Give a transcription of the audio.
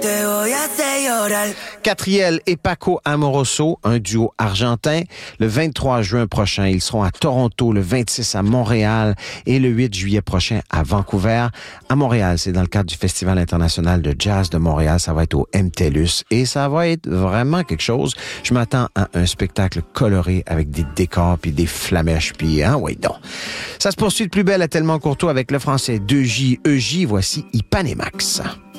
Catriel et Paco Amoroso, un duo argentin. Le 23 juin prochain, ils seront à Toronto, le 26 à Montréal et le 8 juillet prochain à Vancouver. À Montréal, c'est dans le cadre du Festival international de jazz de Montréal. Ça va être au MTELUS et ça va être vraiment quelque chose. Je m'attends à un spectacle coloré avec des décors puis des flamèches puis oui donc. Ça se poursuit de plus belle à Tellement Courtois avec le français 2J, EJ. Voici Ipanemax.